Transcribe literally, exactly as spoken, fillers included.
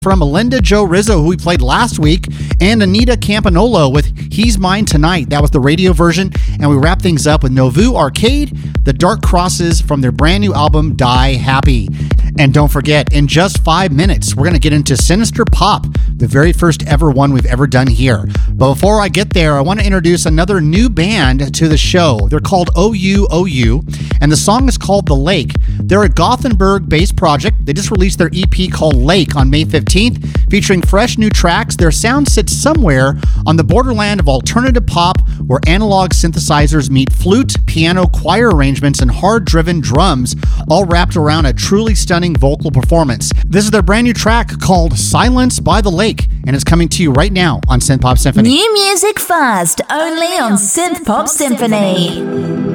from Melinda Jo Rizzo, who we played last week, and Anita Campanolo with He's Mine Tonight. That was the radio version. And we wrap things up with Novu Arcade, The Dark Crosses from their brand new album, Die Happy. And don't forget, in just five minutes, we're going to get into Sinister Pop, the very first ever one we've ever done here. But before I get there, I want to introduce another new band to the show. They're called O U O U, and the song is called The Lake. They're a Gothenburg-based project. They just released their E P called Lake on May fifteenth, featuring fresh new tracks. Their sound sits somewhere on the borderland of alternative pop, where analog synthesizers meet flute, piano, choir arrangements, and hard-driven drums, all wrapped around a truly stunning vocal performance. This is their brand new track called Silence by the Lake, and it's coming to you right now on Synth Pop Symphony. New music fast, only on Synth Pop Symphony.